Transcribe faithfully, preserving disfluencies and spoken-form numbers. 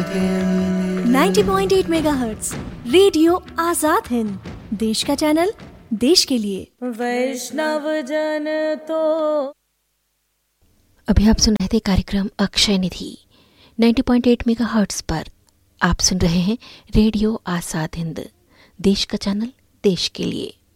नब्बे पॉइंट आठ megahertz radio Azad Hind, देश का चैनल, देश के लिए। वैष्णव जन तो अभी आप सुन रहे थे कार्यक्रम अक्षय निधि नब्बे पॉइंट आठ मेगाहर्ट्ज पर। आप सुन रहे हैं रेडियो आजाद हिंद, देश का चैनल, देश के लिए।